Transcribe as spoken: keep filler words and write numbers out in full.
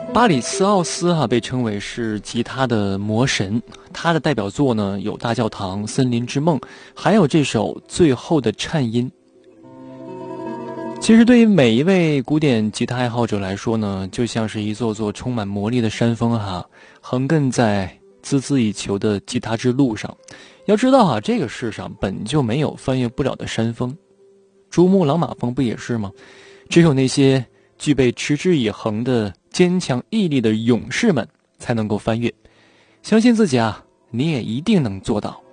巴里斯奥斯哈、啊、被称为是吉他的魔神，他的代表作呢有《大教堂》《森林之梦》，还有这首《最后的颤音》。其实对于每一位古典吉他爱好者来说呢，就像是一座座充满魔力的山峰哈，横亘在孜孜以求的吉他之路上。要知道啊，这个世上本就没有翻越不了的山峰，珠穆朗玛峰不也是吗？只有那些具备持之以恒的坚强毅力的勇士们才能够翻越。相信自己啊，你也一定能做到。